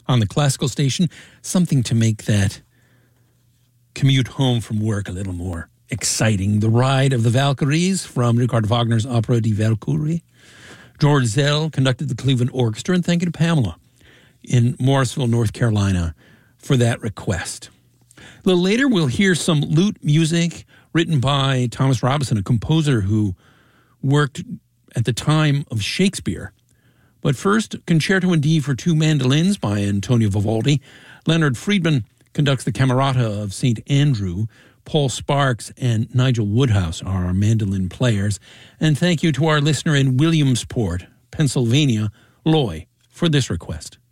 on the classical station, something to make that commute home from work a little more exciting. The Ride of the Valkyries from Richard Wagner's Opera Die Walküre. George Zell conducted the Cleveland Orchestra, and thank you to Pamela in Morrisville, North Carolina, for that request. A little later, we'll hear some lute music written by Thomas Robinson, a composer who worked at the time of Shakespeare. But first, Concerto in D for two mandolins by Antonio Vivaldi. Leonard Friedman conducts the Camerata of St. Andrew. Paul Sparks and Nigel Woodhouse are our mandolin players. And thank you to our listener in Williamsport, Pennsylvania, Loy, for this request.